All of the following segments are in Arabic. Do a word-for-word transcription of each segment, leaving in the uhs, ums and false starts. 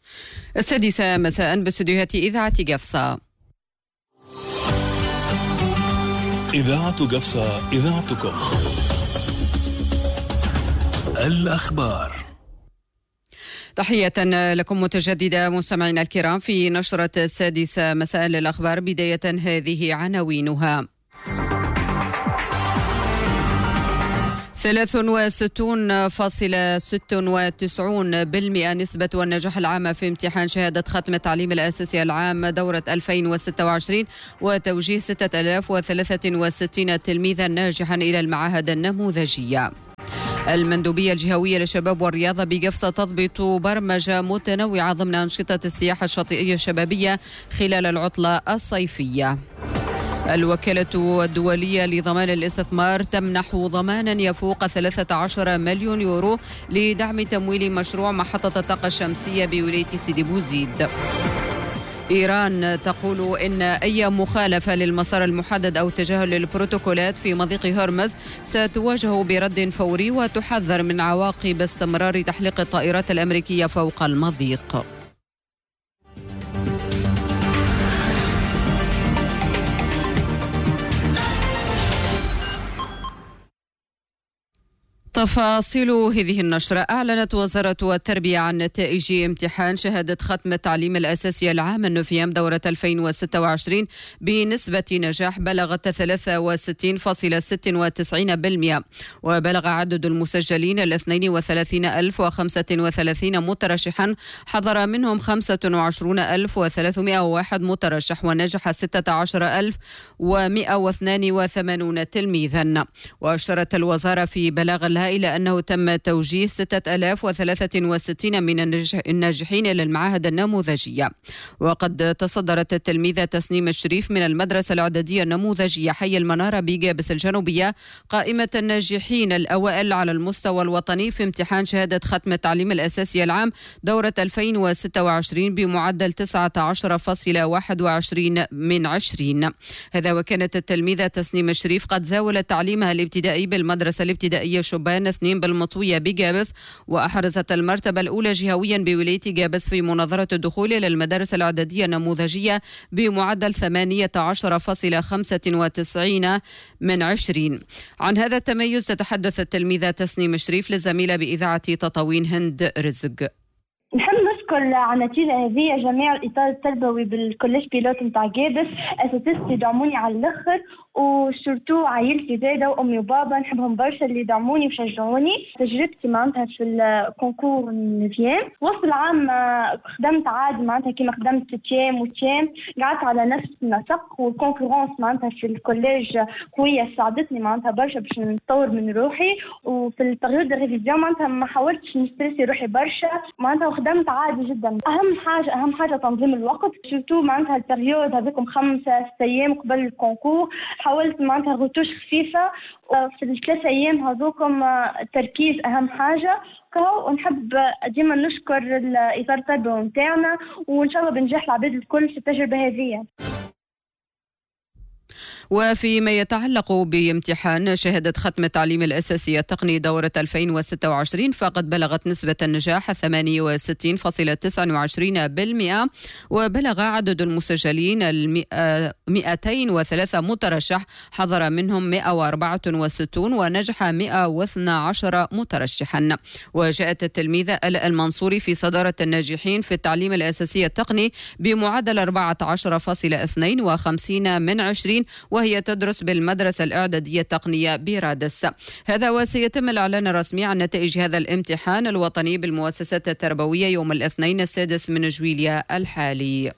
السادسة مساء باستديوهات إذاعة قفصة. إذاعة قفصة، إذاعتكم. الأخبار. تحية لكم متجددة مستمعينا الكرام في نشرة السادسة مساء للأخبار. بداية هذه عناوينها: ثلاثة وستون فاصلة ستة وتسعين بالمئة نسبة النجاح العامة في امتحان شهادة ختم التعليم الأساسي العام دورة ألفين وستة وعشرين، وتوجيه ستة آلاف وثلاثة وستين تلميذا ناجحا إلى المعاهد النموذجية. المندوبية الجهوية للشباب والرياضة بقفصة تضبط برمجة متنوعة ضمن أنشطة السياحة الشاطئية الشبابية خلال العطلة الصيفية. الوكالة الدولية لضمان الاستثمار تمنح ضمانا يفوق ثلاثة عشر مليون يورو لدعم تمويل مشروع محطة الطاقة الشمسية بولاية سيدي بوزيد. إيران تقول إن أي مخالفة للمسار المحدد أو تجاهل للبروتوكولات في مضيق هرمز ستواجه برد فوري، وتحذر من عواقب استمرار تحليق الطائرات الأمريكية فوق المضيق. تفاصيل هذه النشرة. أعلنت وزارة التربية عن نتائج امتحان شهادة ختم التعليم الأساسي العام النوفيام دورة ألفين وستة وعشرين بنسبة نجاح بلغت ثلاثة وستين فاصلة ستة وتسعين بالمئة، وبلغ عدد المسجلين الاثنين وثلاثين ألف وخمسة وثلاثين مترشحا، حضر منهم خمسة وعشرين ألف وثلاثمئة وواحد مترشح، ونجح ستة عشر ألف ومئة واثنين وثمانين تلميذا. وأشارت الوزارة في بلاغ إلى أنه تم توجيه ستة آلاف وثلاثة وستين من الناجحين إلى المعاهد النموذجية. وقد تصدرت التلميذة تسنيم الشريف من المدرسة الإعدادية النموذجية حي المنارة بقابس الجنوبية قائمة الناجحين الأوائل على المستوى الوطني في امتحان شهادة ختم التعليم الأساسي العام دورة ألفين وستة وعشرين بمعدل تسعة عشر فاصلة واحد وعشرين من عشرين. هذا وكانت التلميذة تسنيم الشريف قد زاولت تعليمها الابتدائي بالمدرسة الابتدائية شبان اثنين بالمطوية بقابس، وأحرزت المرتبة الأولى جهويا بولاية قابس في مناظرة الدخول إلى المدارس الإعدادية النموذجية بمعدل ثمانية عشر فاصلة خمسة وتسعين من عشرين. عن هذا التميز تتحدث التلميذة تسنيم شريف للزميلة بإذاعة تطاوين هند رزق. نحب نشكر على النتيجة هذه جميع الإطار التربوي بالكوليج بيلوت متاع قابس، أساتذتي دعموني على الآخر، وشرتو عائلتي زايدة وأمي وبابا نحبهم برشا اللي دعموني وشجعوني. تجربتي معناتها في الكونكور نوفيام وسط العام خدمت عادي معناتها كيما خدمت تيام وتيام، قعدت على نفس النسق، والكونكورونس معناتها في الكوليج قوية ساعدتني معناتها برشا باش نطور من روحي. وفي البريود الريفيزيون معناتها ما حاولتش نسترسي روحي برشا معناتها، وخدمت عادي جدا. أهم حاجة أهم حاجة تنظيم الوقت، شفتوا معناتها البريود هذيكم خمسة ست أيام قبل الكونكور حاولت معناتها غطوش خفيفة، في الثلاثة أيام هذوكم التركيز أهم حاجة. ونحب ديما نشكر الإطار التربوي متاعنا، وإن شاء الله بنجح العباد الكل في التجربة هذه. وفيما يتعلق بامتحان شهادة ختم التعليم الأساسي التقني دورة ألفين وستة وعشرين، فقد بلغت نسبة النجاح ثمانية وستين فاصلة تسعة وعشرين بالمئة، وبلغ عدد المسجلين مئتين وثلاثة مترشح، حضر منهم مئة وأربعة وستين، ونجح مئة واثني عشر مترشحا. وجاءت التلميذة آلاء المنصوري في صدارة الناجحين في التعليم الأساسي التقني بمعدل أربعة عشر فاصلة اثنين وخمسين من عشرين، وهي تدرس بالمدرسة الإعدادية التقنية برادس. هذا وسيتم الإعلان الرسمي عن نتائج هذا الامتحان الوطني بالمؤسسات التربوية يوم الاثنين السادس من جويلية الحالي.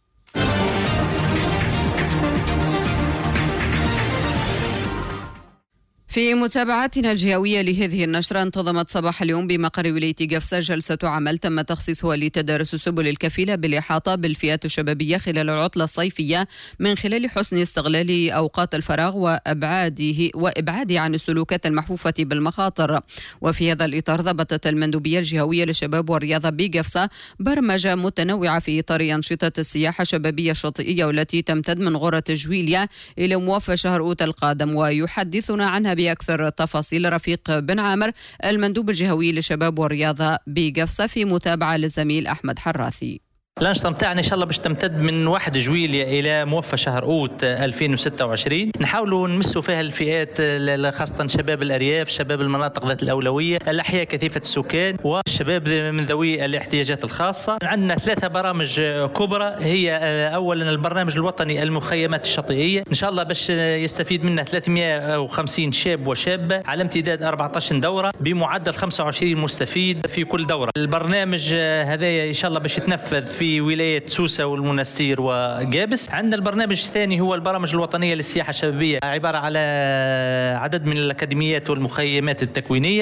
في متابعتنا الجهوية لهذه النشرة، انتظمت صباح اليوم بمقر ولاية قفصة جلسة عمل تم تخصيصها لتدارس السبل الكفيلة بالإحاطة بالفئات الشبابية خلال العطلة الصيفية من خلال حسن استغلال أوقات الفراغ وأبعاده وإبعاد عن السلوكات المحفوفة بالمخاطر. وفي هذا الإطار ضبطت المندوبية الجهوية للشباب والرياضة بقفصة برمجة متنوعة في إطار أنشطة السياحة الشبابية الشاطئية والتي تمتد من غرة جويليا إلى موفى شهر أوت القادم، ويحدثنا عنها لأكثر تفاصيل رفيق بن عامر المندوب الجهوي للشباب والرياضة بقفصة في متابعة للزميل أحمد حراثي. الأنشطة متاعنا إن شاء الله باش تمتد من واحد جويلية إلى موفى شهر أوت ألفين وستة وعشرين. نحاولوا نمسوا فيها الفئات خاصة شباب الأرياف، شباب المناطق ذات الأولوية، الأحياء كثيفة السكان، والشباب من ذوي الاحتياجات الخاصة. عندنا ثلاثة برامج كبرى، هي أولا البرنامج الوطني المخيمات الشاطئية، إن شاء الله باش يستفيد منها ثلاثمئة وخمسين شاب وشابة على امتداد أربعة عشر دورة بمعدل خمسة وعشرين مستفيد في كل دورة. البرنامج هذا إن شاء الله باش يتنفذ في في ولاية سوسة والمنستير وقابس. عندنا البرنامج الثاني هو البرامج الوطنية للسياحة الشبابية، عبارة على عدد من الأكاديميات والمخيمات التكوينية.